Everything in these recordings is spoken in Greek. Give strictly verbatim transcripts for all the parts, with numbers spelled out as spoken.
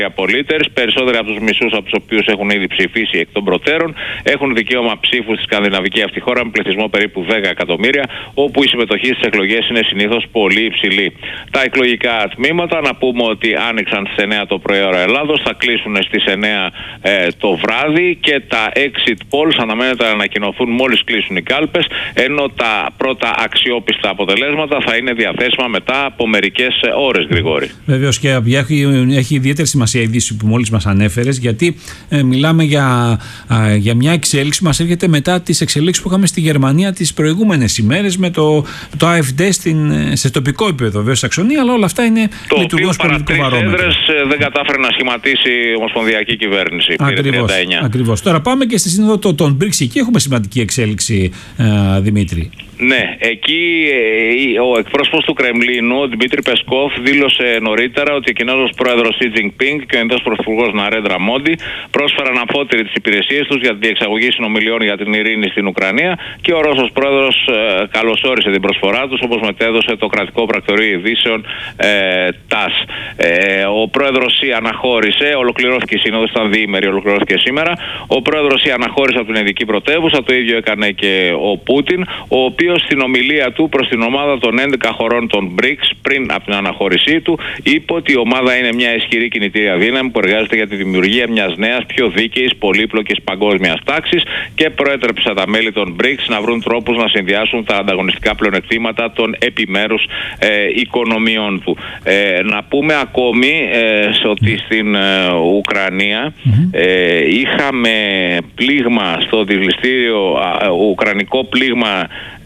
πολίτες, περισσότεροι από τους μισούς από τους οποίους έχουν ήδη ψηφίσει εκ των προτέρων, έχουν δικαίωμα ψήφου στη σκανδιναβική αυτή χώρα με πληθυσμό περίπου δέκα εκατομμύρια, όπου η συμμετοχή στις εκλογές είναι συνήθως πολύ υψηλή. Τα εκλογικά τμήματα, να πούμε ότι άνοιξαν στις εννέα το πρωί ώρα Ελλάδος, θα κλείσουν στις εννέα ε, το βράδυ και τα exit polls αναμένεται να ανακοινωθούν μόλις κλείσουν οι κάλπες, ενώ τα πρώτα αξιόπιστα αποτελέσματα θα είναι διαθέσιμα μετά από μερικές ώρες, Γρηγόρη. Βεβαίως, και έχει, έχει ιδιαίτερη σημασία η είδηση που μόλις μας ανέφερες, γιατί ε, μιλάμε για, α, για μια εξέλιξη που μας έρχεται μετά τις εξελίξεις που είχαμε στη Γερμανία τις προηγούμενες ημέρες με το, το AfD στην, σε τοπικό επίπεδο, βέβαια, Σαξονία, αλλά όλα αυτά είναι λειτουργώς πολιτικό βαρόμετρο. Το οποίο παρά τρεις έδρες δεν κατάφερε να σχηματίσει η ομοσπονδιακή κυβέρνηση. Ακριβώς, ακριβώς. Τώρα πάμε και στη σύνοδο των μπρικς. Εκεί έχουμε σημαντική εξέλιξη, ε, Δημήτρη. Ναι, εκεί ε, ο εκπρόσωπος του Κρεμλίνου, ο Δημήτρη Πεσκόφ, δήλωσε νωρίτερα ότι εκείνος ως πρόεδρος Σι Τζινπίνγκ και ο ενδός πρωθυπουργός Ναρέντρα Μόντι πρόσφεραν αφότηρη τις υπηρεσίες τους για τη διεξαγωγή συνομιλιών για την ειρήνη στην Ουκρανία και ο Ρώσος πρόεδρος ε, καλωσόρισε την προσφορά τους, όπως μετέδωσε το κρατικό πρακτορείο ειδήσεων ε, ΤΑΣ. Ε, ο πρόεδρος Σι αναχώρησε, ολοκληρώθηκε η σύνοδος, ήταν διήμερη, ολοκληρώθηκε σήμερα. Ο πρόεδρος Σι αναχώρησε από την ειδική πρωτεύουσα, το ίδιο έκανε και ο Πούτιν, ο οποίος στην ομιλία του προς την ομάδα των έντεκα χωρών των μπρικς πριν από την αναχώρησή του είπε ότι η ομάδα είναι μια ισχυρή κινητήρια δύναμη που εργάζεται για τη δημιουργία μιας νέας, πιο δίκαιης, πολύπλοκης παγκόσμιας τάξης και προέτρεψε τα μέλη των μπρικς να βρουν τρόπους να συνδυάσουν τα ανταγωνιστικά πλεονεκτήματα των επιμέρους ε, οικονομιών του. Ε, να πούμε ακόμη ε, ότι στην ε, Ουκρανία ε, είχαμε πλήγμα στο δηληστήριο, ε, ουκρανικό πλήγμα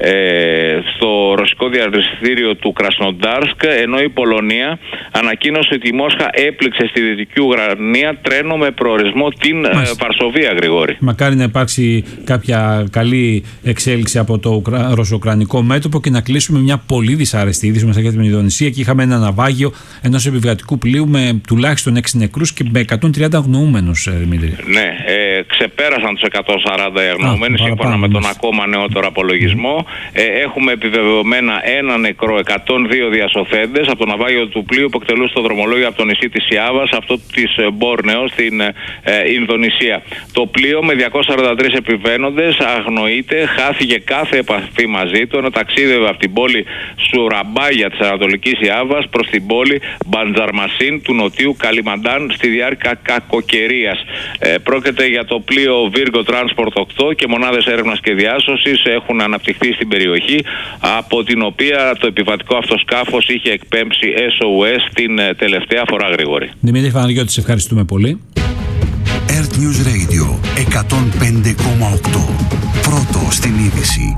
Ε, στο ρωσικό διαδηλιστήριο του Κρασνοντάρσκ, ενώ η Πολωνία ανακοίνωσε ότι η Μόσχα έπληξε στη Δυτική Ουκρανία τρένο με προορισμό την ε, Βαρσοβία, Γρηγόρη. Μακάρι να υπάρξει κάποια καλή εξέλιξη από το Ουκρα... ρωσο-ουκρανικό μέτωπο και να κλείσουμε μια πολύ δυσάρεστη είδηση μας έρχεται με την Ινδονησία. Και είχαμε ένα ναυάγιο ενός επιβατικού πλοίου με τουλάχιστον έξι νεκρούς και με εκατόν τριάντα αγνοούμενους, Δημήτρη. Ναι, ε, ξεπέρασαν τους εκατόν σαράντα αγνοούμενοι σύμφωνα με τον μας. ακόμα νεότερο απολογισμό. Ε, έχουμε επιβεβαιωμένα ένα νεκρό, εκατόν δύο διασωθέντες από το ναυάγιο του πλοίου που εκτελούν στο δρομολόγιο από το νησί της Ιάβας, αυτό της Μπόρνεο στην ε, Ινδονησία. Το πλοίο με διακόσιους σαράντα τρεις επιβαίνοντες αγνοείται, χάθηκε κάθε επαφή μαζί του, ενώ ταξίδευε από την πόλη Σουραμπάγια της Ανατολικής Ιάβας προς την πόλη Μπαντζαρμασίν του νοτιού Καλιμαντάν στη διάρκεια κακοκαιρίας. Ε, πρόκειται για το πλοίο Virgo Transport οκτώ και μονάδες έρευνας και διάσωσης έχουν αναπτυχθεί στην περιοχή, από την οποία το επιβατικό αυτό σκάφος είχε εκπέμψει ες ο ες την τελευταία φορά, Γρηγόρη. Δημήτρη Παναγιώτη, σε ευχαριστούμε πολύ. Earth News Radio εκατόν πέντε κόμμα οκτώ. Πρώτο στην είδηση.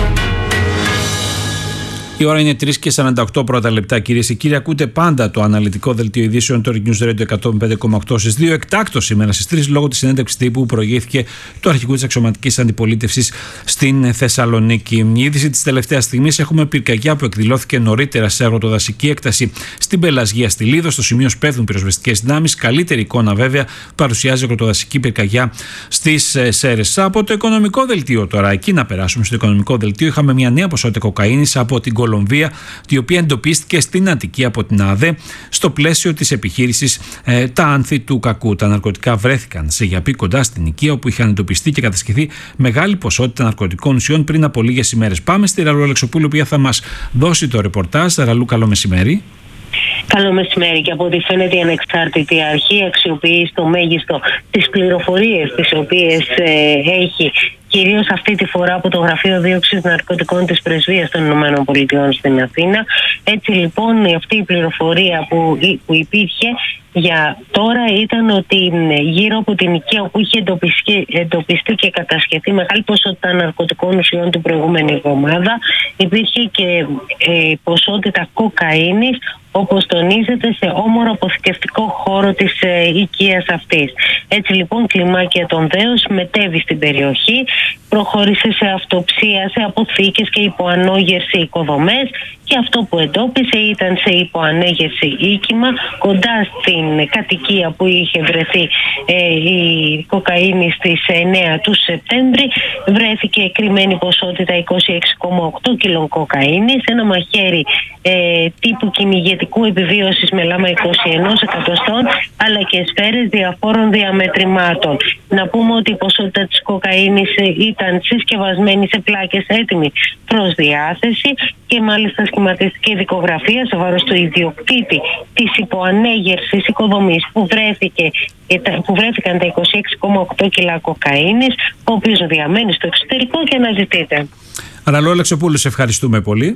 Η ώρα είναι τρεις και σαράντα οκτώ πρώτα λεπτά, κυρίες και κύριοι. Ακούτε πάντα το αναλυτικό δελτίο ειδήσεων του Earth News Radio εκατόν πέντε κόμμα οκτώ στις δύο, εκτάκτως σήμερα στις τρεις, λόγω της συνέντευξης τύπου που προηγήθηκε του αρχηγού της αξιωματικής αντιπολίτευσης στην Θεσσαλονίκη. Η είδηση της τελευταίας στιγμής: έχουμε πυρκαγιά που εκδηλώθηκε νωρίτερα σε αγροτοδασική έκταση στην Πελασγία στη Λίδο. Στο σημείο σπέβδουν πυροσβεστικές δυνάμεις. Καλύτερη εικόνα, βέβαια, παρουσιάζει αγροτοδασική πυρκαγιά στις Σέρρες. Από το οικονομικό δελτίο τώρα, εκεί να περάσουμε στο οικονομικό δελτίο. Είχαμε μια νέα ποσότητα κοκαίνης από την Κολομβία, η οποία εντοπίστηκε στην Αττική από την ΑΔΕ στο πλαίσιο της επιχείρησης ε, τα άνθη του κακού. Τα ναρκωτικά βρέθηκαν σε γιαπή κοντά στην οικία, όπου είχαν εντοπιστεί και κατασχεθεί μεγάλη ποσότητα ναρκωτικών ουσιών πριν από λίγες ημέρες. Πάμε στη Ραλού Αλεξοπούλου, η οποία θα μας δώσει το ρεπορτάζ. Ραλού, καλό μεσημέρι. Καλό μεσημέρι. Και από ό,τι φαίνεται, η ανεξάρτητη αρχή αξιοποιεί στο μέγιστο τις πληροφορίες τις οποίες ε, έχει, κυρίως αυτή τη φορά από το Γραφείο Δίωξης Ναρκωτικών της Πρεσβείας των Ηνωμένων Πολιτειών στην Αθήνα. Έτσι λοιπόν, αυτή η πληροφορία που, που υπήρχε για τώρα ήταν ότι γύρω από την οικία όπου είχε εντοπιστεί, εντοπιστεί και κατασχεθεί μεγάλη ποσότητα ναρκωτικών ουσιών την προηγούμενη εβδομάδα, υπήρχε και ε, ποσότητα κοκαίνης, όπως τονίζεται, σε όμορο αποθηκευτικό χώρο της ε, οικίας αυτής. Έτσι λοιπόν, κλιμάκια των δέους μετέβη στην περιοχή, προχώρησε σε αυτοψία σε αποθήκες και υποανόγερση οικοδομές και αυτό που εντόπισε ήταν σε υποανέγερση οίκημα κοντά στην κατοικία που είχε βρεθεί ε, η κοκαίνη στις εννέα του Σεπτέμβρη. Βρέθηκε κρυμμένη ποσότητα είκοσι έξι κόμμα οκτώ κιλών κοκαίνης, ένα μαχαίρι ε, τύπου κυνηγετικού επιβίωσης με λάμα είκοσι ένα εκατοστών, αλλά και σφαίρες διαφόρων διαμετρημάτων. Να πούμε ότι η ποσότητα της κοκαίνης ήταν συσκευασμένη σε πλάκες έτοιμη προς διάθεση και μάλιστα σχηματιστική δικογραφία σε βάρος του ιδιοκτήτη της υποανέγερσης οικοδομής που, βρέθηκε, που βρέθηκαν τα είκοσι έξι κόμμα οκτώ κιλά κοκαίνης, ο οποίος διαμένει στο εξωτερικό και αναζητείται. Αναλό Αλεξοπούλου, σε ευχαριστούμε πολύ.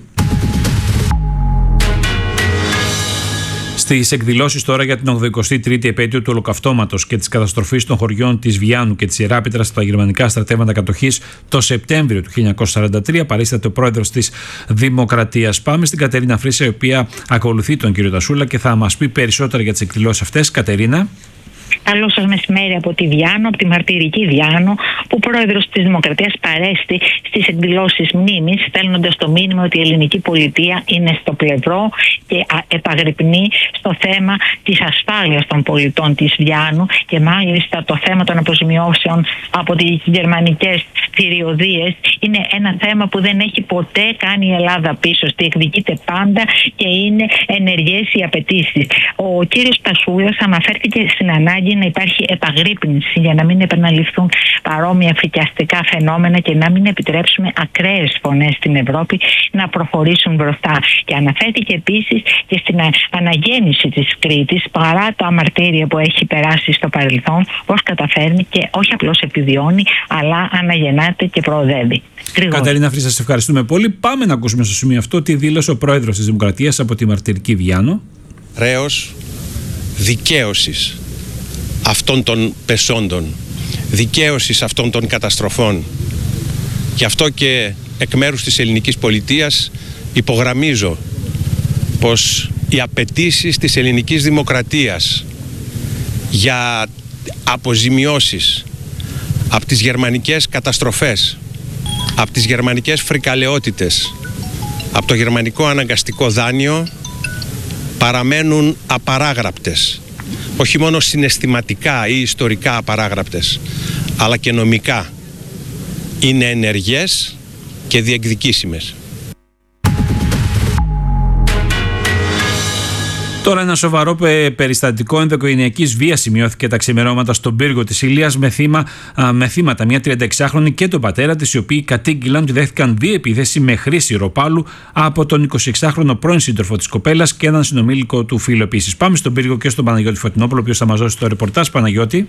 Στις εκδηλώσεις τώρα για την ογδοηκοστή τρίτη επέτειο του Ολοκαυτώματος και της καταστροφής των χωριών της Βιάνου και της Ιεράπετρας στα γερμανικά στρατεύματα κατοχής το Σεπτέμβριο του χίλια εννιακόσια σαράντα τρία, παρίσταται ο πρόεδρος της Δημοκρατίας. Πάμε στην Κατερίνα Φρύσα, η οποία ακολουθεί τον κύριο Τασούλα και θα μας πει περισσότερα για τις εκδηλώσεις αυτές. Κατερίνα. Καλό σας μεσημέρι από τη Βιάνο, από τη μαρτυρική Βιάνο, που ο πρόεδρος της Δημοκρατίας παρέστη στις εκδηλώσεις μνήμης, στέλνοντας το μήνυμα ότι η ελληνική πολιτεία είναι στο πλευρό και επαγρυπνεί στο θέμα της ασφάλειας των πολιτών της Βιάνου, και μάλιστα το θέμα των αποζημιώσεων από τις γερμανικές θηριωδίες είναι ένα θέμα που δεν έχει ποτέ κάνει η Ελλάδα πίσω, διεκδικείται πάντα και είναι ενεργές οι απαιτήσεις. Ο κύριος Τασούλας αναφέρθηκε στην ανάγκη να υπάρχει επαγρύπνηση για να μην επαναληφθούν παρόμοια φρικιαστικά φαινόμενα και να μην επιτρέψουμε ακραίες φωνές στην Ευρώπη να προχωρήσουν μπροστά. Και αναφέρθηκε επίσης και στην αναγέννηση της Κρήτης, παρά τα αμαρτύρια που έχει περάσει στο παρελθόν, πώς καταφέρνει και όχι απλώς επιβιώνει, αλλά αναγεννάται και προοδεύει. Κατερίνα Φρύσα, σας ευχαριστούμε πολύ. Πάμε να ακούσουμε στο σημείο αυτό τι δήλωσε ο πρόεδρος της Δημοκρατίας από τη μαρτυρική Βιάνο. Ρέος δικαίωσης αυτών των πεσόντων, δικαίωσης αυτών των καταστροφών. Γι' αυτό και εκ μέρους της ελληνικής πολιτείας υπογραμμίζω πως οι απαιτήσεις της ελληνικής δημοκρατίας για αποζημιώσεις από τις γερμανικές καταστροφές, από τις γερμανικές φρικαλαιότητες, από το γερμανικό αναγκαστικό δάνειο παραμένουν απαράγραπτες. Όχι μόνο συναισθηματικά ή ιστορικά απαράγραπτες, αλλά και νομικά. Είναι ενεργές και διεκδικήσιμες. Τώρα ένα σοβαρό περιστατικό ενδοοικογενειακής βίας σημειώθηκε τα ξημερώματα στον πύργο της Ηλίας με, θύμα, με θύματα μια τριανταεξάχρονη και τον πατέρα της, οι οποίοι κατήγγυλαν ότι δέχτηκαν δύο επίθεση με χρήση ροπάλου από τον εικοσιεξάχρονο πρώην σύντροφο της κοπέλας και έναν συνομήλικο του φίλου επίσης. Πάμε στον πύργο και στον Παναγιώτη Φωτεινόπουλο, ο οποίος θα μας δώσει το ρεπορτάζ. Παναγιώτη.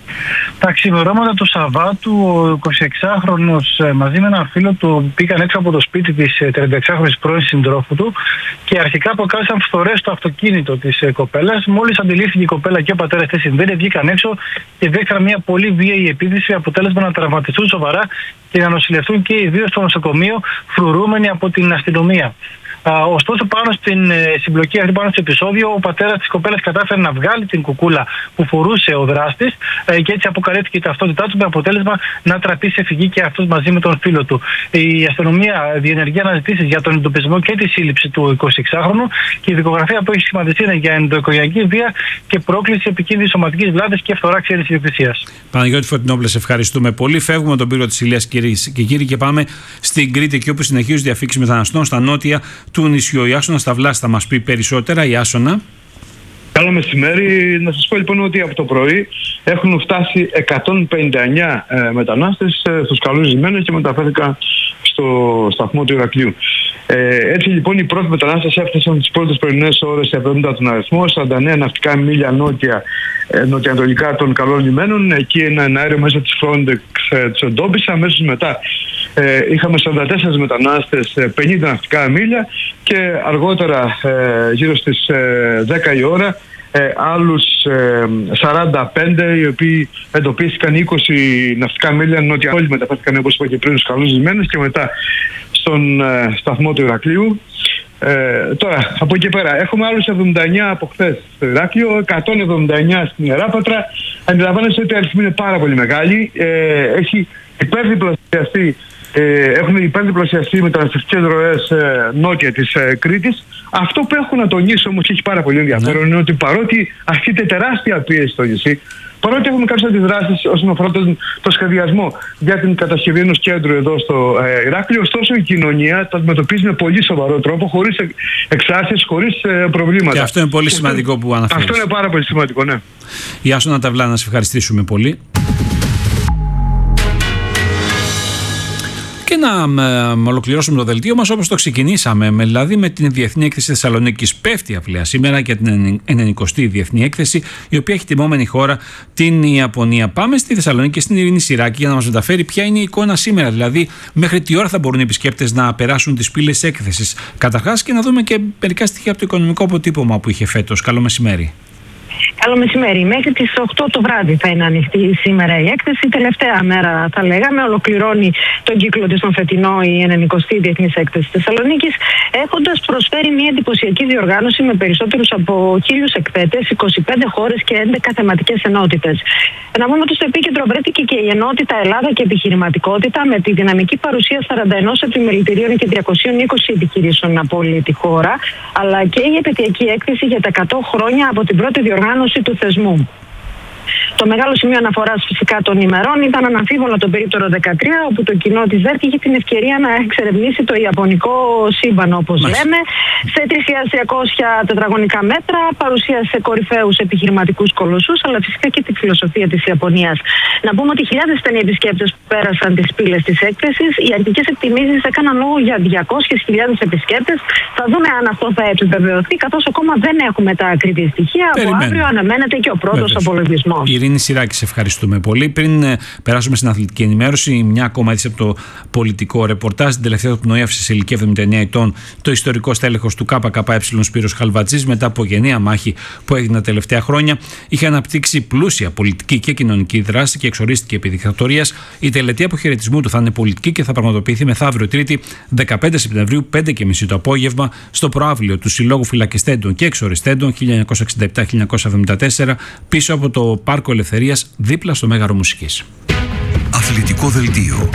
Τα ξημερώματα του Σαββάτου, ο εικοσιεξάχρονος μαζί με έναν φίλο του πήγαν έξω από το σπίτι της τριανταεξάχρονης πρώην συντρόφου του και αρχικά προκάλεσαν φθορές στο αυτοκίνητο της κοπέλας. Μόλις αντιλήφθηκε η κοπέλα και ο πατέρας τι συμβαίνει, βγήκαν έξω και δέχτηκαν μια πολύ βίαιη επίθεση, αποτέλεσμα να τραυματιστούν σοβαρά και να νοσηλευτούν και οι δύο στο νοσοκομείο, φρουρούμενοι από την αστυνομία. Uh, ωστόσο, πάνω στην ε, συμπλοκή αυτή, πάνω στο επεισόδιο, ο πατέρας της κοπέλας κατάφερε να βγάλει την κουκούλα που φορούσε ο δράστης ε, και έτσι αποκαλύφθηκε η ταυτότητά του, με αποτέλεσμα να τραπεί σε φυγή και αυτός μαζί με τον φίλο του. Η αστυνομία διενεργεί αναζητήσεις για τον εντοπισμό και τη σύλληψη του εικοσιεξάχρονου και η δικογραφία που έχει σχηματιστεί είναι για ενδοοικογενειακή βία και πρόκληση επικίνδυνης σωματικής βλάβης και φθορά ξένης ιδιοκτησίας. Παναγιώτη Φωτεινόπουλε, σε ευχαριστούμε πολύ. Φεύγουμε από τον πύργο της Ηλίας, κυρίες και κύριοι, και πάμε στην Κρήτη, εκεί όπου συνεχίζουν διαφύξεις μεταναστών στα νότια του νησιού. Η Άσονα Σταυλάς θα μας πει περισσότερα. Η Άσονα. Καλό μεσημέρι. Να σας πω λοιπόν ότι από το πρωί έχουν φτάσει εκατόν πενήντα εννέα ε, μετανάστες ε, στους καλούς ζημένους και μεταφέρθηκαν στο σταθμό του Ηρακλείου. Ε, έτσι λοιπόν οι πρώτοι μετανάστες έφτασαν τις πρώτες πρωινές ώρες σε εβδομήντα τον αριθμό, σαράντα εννέα ναυτικά μίλια νότια, ε, νοτιοανατολικά των καλών λιμένων. Εκεί ένα αέριο μέσα της Frontex ε, τους εντόπισε. Αμέσως μετά ε, είχαμε σαράντα τέσσερα μετανάστες, ε, πενήντα ναυτικά μίλια και αργότερα ε, γύρω στις ε, δέκα η ώρα Ε, άλλους ε, σαράντα πέντε, οι οποίοι εντοπίστηκαν είκοσι ναυτικά μίλια νότια. Όλοι μεταφέρθηκαν, όπως είπα και πριν, στους καλούς ζημένους και μετά στον ε, σταθμό του Ηρακλείου. Ε, τώρα, από εκεί πέρα, έχουμε άλλους εβδομήντα εννέα από χθες στο Ηράκλειο, εκατόν εβδομήντα εννέα στην Ιεράπετρα. Αντιλαμβάνεστε ότι η αριθμή είναι πάρα πολύ μεγάλη. Ε, έχει υπερδιπλασιαστεί Ε, έχουν υπερδιπλασιαστεί οι μεταναστευτικές ροές ε, νότια της ε, Κρήτης. Αυτό που έχω να τονίσω όμως και έχει πάρα πολύ ενδιαφέρον ναι. είναι ότι παρότι ασκείται τεράστια πίεση στο νησί, παρότι έχουμε κάποιες αντιδράσεις όσον αφορά τον, το σχεδιασμό για την κατασκευή ενός κέντρου εδώ στο ε, Ηράκλειο, ωστόσο η κοινωνία το αντιμετωπίζει με πολύ σοβαρό τρόπο, χωρίς εξάρσεις, χωρίς ε, προβλήματα. Και αυτό είναι πολύ σημαντικό που αναφέρεις. Αυτό είναι πάρα πολύ σημαντικό, ναι. Ιάσονα Ταβλά, να σε ευχαριστήσουμε πολύ. Και να ε, ολοκληρώσουμε το δελτίο μας όπως το ξεκινήσαμε, με, δηλαδή με την Διεθνή Έκθεση Θεσσαλονίκης. Πέφτει αυλαία σήμερα για την ενενηκοστή Διεθνή Έκθεση, η οποία έχει τιμόμενη χώρα την Ιαπωνία. Πάμε στη Θεσσαλονίκη, στην Ειρήνη Συράκη, για να μας μεταφέρει ποια είναι η εικόνα σήμερα. Δηλαδή, μέχρι τι ώρα θα μπορούν οι επισκέπτες να περάσουν τις πύλες έκθεσης. Καταρχάς, και να δούμε και μερικά στοιχεία από το οικονομικό αποτύπωμα που είχε φέτος. Καλό μεσημέρι. Καλό μεσημέρι. Μέχρι τις οκτώ το βράδυ θα είναι ανοιχτή σήμερα η έκθεση. Η τελευταία μέρα, θα λέγαμε, ολοκληρώνει τον κύκλο της τον φετινό η ενενηκοστή Διεθνής Έκθεση Θεσσαλονίκης, έχοντας προσφέρει μια εντυπωσιακή διοργάνωση με περισσότερους από χίλιους εκθέτες, είκοσι πέντε χώρες και έντεκα θεματικές ενότητες. Να πούμε ότι στο επίκεντρο βρέθηκε και η ενότητα Ελλάδα και επιχειρηματικότητα, με τη δυναμική παρουσία σαράντα ένα επιμελητηρίων και τριακοσίων είκοσι επιχειρήσεων από όλη τη χώρα, αλλά και η επαιτειακή έκθεση για τα εκατό χρόνια από την πρώτη διοργάνωση του θεσμού. Το μεγάλο σημείο αναφοράς φυσικά των ημερών ήταν αναμφίβολα το περίπτερο δεκατρία, όπου το κοινό της ΔΕΡΚ είχε την ευκαιρία να εξερευνήσει το ιαπωνικό σύμπαν, όπως Μάλιστα. λέμε, σε τρεις χιλιάδες τριακόσια τετραγωνικά μέτρα, παρουσίασε κορυφαίους επιχειρηματικούς κολοσσούς, αλλά φυσικά και τη φιλοσοφία της Ιαπωνίας. Να πούμε ότι χιλιάδες ήταν οι επισκέπτες που πέρασαν τις πύλες της έκθεσης. Οι αρχικές εκτιμήσεις έκαναν λόγο για διακόσιες χιλιάδες επισκέπτες. Θα δούμε αν αυτό θα επιβεβαιωθεί, καθώς ακόμα δεν έχουμε τα ακριβή στοιχεία. Από αύριο αναμένεται και ο πρώτος απολογισμός. Ειρήνη Συράκη, σε ευχαριστούμε πολύ. Πριν ε, περάσουμε στην αθλητική ενημέρωση, μια ακόμα είδηση από το πολιτικό ρεπορτάζ. Την τελευταία του πνοή άφησε σε ηλικία εβδομήντα εννέα ετών το ιστορικό στέλεχος του ΚΚΕ Σπύρος Χαλβατζής, μετά από γενναία μάχη που έγινε τα τελευταία χρόνια. Είχε αναπτύξει πλούσια πολιτική και κοινωνική δράση και εξορίστηκε επί δικτατορίας. Η τελετή αποχαιρετισμού του θα είναι πολιτική και θα πραγματοποιηθεί μεθαύριο Τρίτη, δεκαπέντε Σεπτεμβρίου, πέντε και μισή το απόγευμα, στο προαύλιο του Συλλόγου Φυλακιστέντων και Εξοριστέντων χίλια εννιακόσια εξήντα επτά με χίλια εννιακόσια εβδομήντα τέσσερα, πίσω από το Πάρκο Ελευθερίας, δίπλα στο Μέγαρο Μουσικής. Αθλητικό δελτίο.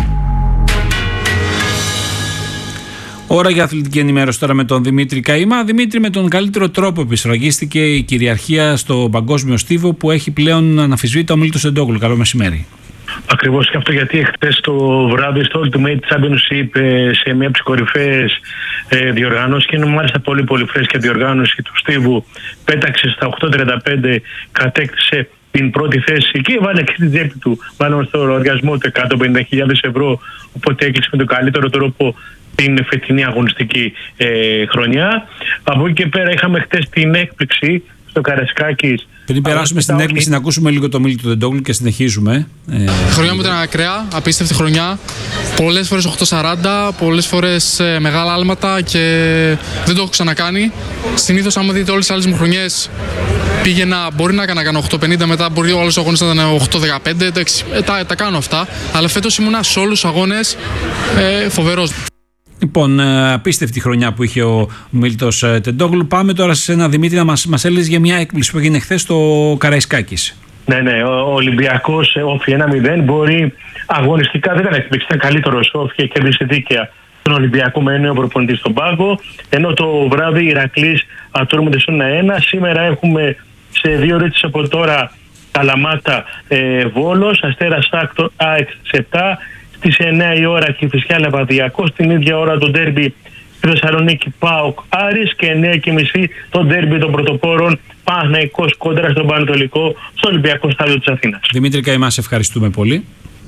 Ώρα για αθλητική ενημέρωση τώρα με τον Δημήτρη Καΐμα. Δημήτρη, με τον καλύτερο τρόπο επισφραγίστηκε η κυριαρχία στο παγκόσμιο στίβο που έχει πλέον αναμφισβήτητα ο Μίλτος Τεντόγλου. Καλό μεσημέρι. Ακριβώς και αυτό, γιατί χθες το βράδυ στο Ultimate Championship, σε μια από τις κορυφαίες διοργανώσεις, και είναι μάλιστα πολύ πολύ φρέσκια διοργάνωση του στίβου, πέταξε στα οκτώ τριάντα πέντε, κατέκτησε την πρώτη θέση και βάλε και την τσέπη του, βάλαμε στο λογαριασμό του εκατόν πενήντα χιλιάδες ευρώ, οπότε έκλεισε με τον καλύτερο τρόπο την φετινή αγωνιστική ε, χρονιά. Από εκεί και πέρα είχαμε χθες την έκπληξη στο Καραϊσκάκης. Πριν περάσουμε στην έκπληξη, να ακούσουμε λίγο το Μίλτο Τεντόγλου και συνεχίζουμε. Η χρονιά μου ήταν ακραία, απίστευτη χρονιά. Πολλές φορές οκτώ σαράντα, πολλές φορές ε, μεγάλα άλματα και δεν το έχω ξανακάνει. Συνήθως, άμα δείτε όλες τις άλλες μου χρονιές, πήγαινα, μπορεί να έκανα οκτώ πενήντα, μετά μπορεί ο άλλος αγώνες να ήταν οκτώ δεκαπέντε. Εντάξει, ε, τα, τα κάνω αυτά. Αλλά φέτος ήμουνα σε όλους τους αγώνες ε, φοβερός. Λοιπόν, απίστευτη χρονιά που είχε ο Μίλτος Τεντόγλου. Πάμε τώρα σε ένα, Δημήτρη, να μας, μας έλεγες για μια έκπληξη που έγινε χθες στο Καραϊσκάκης. Ναι, ναι, ο Ολυμπιακός όφι ένα μηδέν, μπορεί αγωνιστικά δεν ήταν έκπληξη, ήταν καλύτερος όφι και κέρδισε δίκαια τον Ολυμπιακό με νέο προπονητή στον πάγκο. Ενώ το βράδυ Ηρακλής Ατούρμονται στο ένα ένα. Σήμερα έχουμε σε δύο ώρες από τώρα Καλαμάτα ε, Βόλος, Αστέρας Άκτο ΑΕΚ σε επτά. Στις εννέα η ώρα και η Φυσιά Λεβαδιακός, την ίδια ώρα το ντέρμπι στη Θεσσαλονίκη ΠΑΟΚ Άρης, και εννέα και μισή το ντέρμπι των πρωτοπόρων Παναθηναϊκός κόντρα στον Πανετολικό στο Ολυμπιακό Στάδιο της Αθήνας. Δημήτρη Καΐμα, σε ευχαριστούμε πολύ.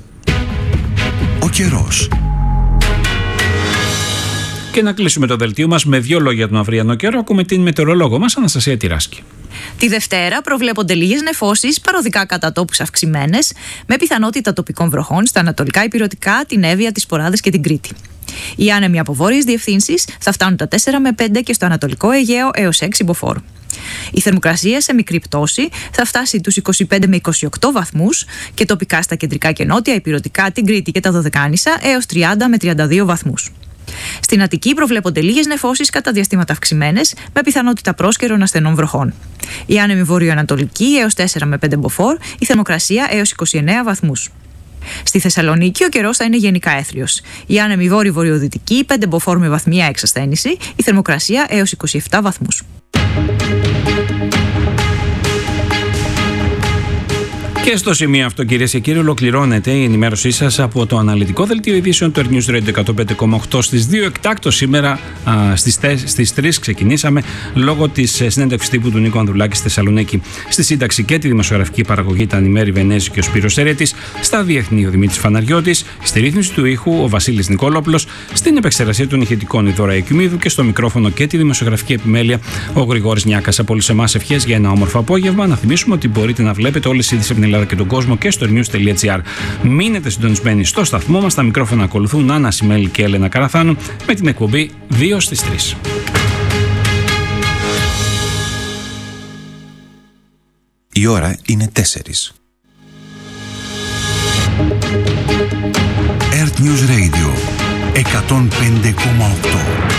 Ο καιρός. Και να κλείσουμε το δελτίο μας με δύο λόγια τον αυριανό καιρό. Ακούμε την μετεωρολόγο μας, Αναστασία Τυράσκη. Τη Δευτέρα προβλέπονται λίγες νεφώσεις, παροδικά κατά τόπους αυξημένες, με πιθανότητα τοπικών βροχών στα ανατολικά ηπειρωτικά, την Εύβοια, τις Ποράδες και την Κρήτη. Οι άνεμοι από βόρειες διευθύνσεις θα φτάνουν τα τέσσερα με πέντε και στο ανατολικό Αιγαίο έως έξι μποφόρ. Η θερμοκρασία σε μικρή πτώση θα φτάσει τους είκοσι πέντε με είκοσι οκτώ βαθμούς και τοπικά στα κεντρικά και νότια ηπειρωτικά, την Κρήτη και τα Δωδεκάνησα έως τριάντα με τριάντα δύο βαθμούς. Στην Αττική προβλέπονται λίγες νεφώσεις κατά διαστήματα αυξημένες, με πιθανότητα πρόσκαιρων ασθενών βροχών. Η άνεμη βορειοανατολική έως τέσσερα με πέντε μποφόρ, η θερμοκρασία έως είκοσι εννέα βαθμούς. Στη Θεσσαλονίκη ο καιρός θα είναι γενικά έθριος. Η άνεμη βόρειο-βορειοδυτική, πέντε μποφόρ με βαθμία εξασθένηση, η θερμοκρασία έως είκοσι επτά βαθμούς. Και στο σημείο αυτό, κυρίες και κύριοι, ολοκληρώνεται η ενημέρωσή σας από το αναλυτικό δελτίο ειδήσεων του Air News Radio εκατόν πέντε κόμμα οκτώ στις δύο. Εκτάκτως σήμερα α, στις, στις τρεις ξεκινήσαμε λόγω της συνέντευξης τύπου του Νίκο Ανδρουλάκη στη Θεσσαλονίκη. Στη σύνταξη και τη δημοσιογραφική παραγωγή ήταν η Μέρη Βενέζη και ο Σπύρος Ερέτης. Στα διεθνή ο Δημήτρης Φαναριώτης. Στη ρύθμιση του ήχου ο Βασίλης Νικόλοπλος. Στην επεξεργασία των ηχητικών η Δώρα Εκοιμίδου και στο μικρόφωνο και τη δημοσιογραφική επιμέλεια ο Γρηγόρης Νιάκας. Από όλους εμάς ευχές για ένα όμορφο απόγευμα. Να θυμίσουμε ότι μπορείτε να βλέπετε όλες τις ειδήσεις από την Ελλάδα και τον κόσμο και στο airnews τελεία gr. Μείνετε συντονισμένοι στο σταθμό μας. Τα μικρόφωνα ακολουθούν Άννα Σιμέλη και Έλενα Καραθάνου με την εκπομπή δύο στις τρεις. Η ώρα είναι τέσσερις. Earth News Radio εκατόν πέντε κόμμα οκτώ.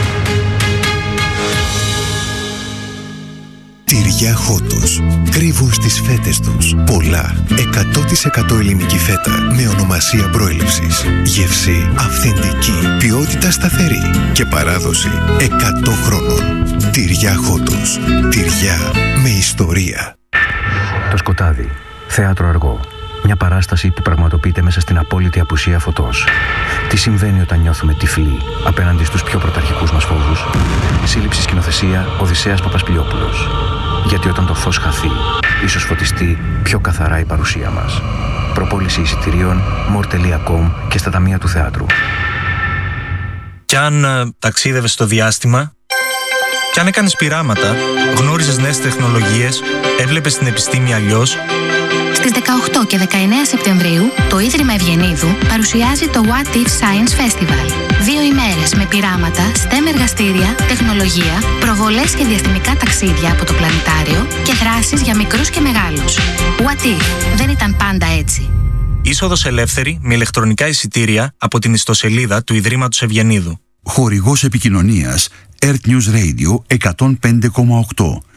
Τυριά Χότος κρύβουν στις φέτες τους πολλά εκατό τοις εκατό ελληνική φέτα με ονομασία προέλευσης, γεύση αυθεντική, ποιότητα σταθερή και παράδοση εκατό χρόνων. Τυριά Χότος, τυριά με ιστορία. Το σκοτάδι, θέατρο αργό. Μια παράσταση που πραγματοποιείται μέσα στην απόλυτη απουσία φωτός. Τι συμβαίνει όταν νιώθουμε τυφλοί απέναντι στους πιο πρωταρχικούς μας φόβους? Σύλληψη σκηνοθεσία Οδυσσέας Παπασπιλιόπουλος. Γιατί όταν το φως χαθεί, ίσως φωτιστεί πιο καθαρά η παρουσία μας. Προπόληση εισιτηρίων more τελεία com και στα ταμεία του θεάτρου. Κι αν ε, ταξίδευες στο διάστημα, κι αν έκανες πειράματα, γνώριζες νέες τεχνολογίες, έβλεπες την επιστήμη αλλιώς. Στις δεκαοκτώ και δεκαεννέα Σεπτεμβρίου, το Ίδρυμα Ευγενίδου παρουσιάζει το What If Science Festival. Δύο ημέρες με πειράματα, STEM εργαστήρια, τεχνολογία, προβολές και διαστημικά ταξίδια από το πλανητάριο και δράσεις για μικρούς και μεγάλους. What If δεν ήταν πάντα έτσι. Είσοδος ελεύθερη με ηλεκτρονικά εισιτήρια από την ιστοσελίδα του Ιδρύματος Ευγενίδου. Χορηγός επικοινωνίας Earth News Radio εκατόν πέντε κόμμα οκτώ.